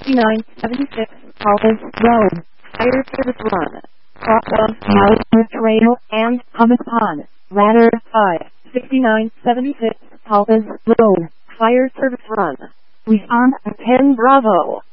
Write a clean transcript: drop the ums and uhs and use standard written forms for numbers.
5976 Alpha Road, Fire Service Run. Cross of Mountain Trail and Hummus Pond, Ladder 5, 6976 Alpha Road, Fire Service Run. Respond 10 Bravo.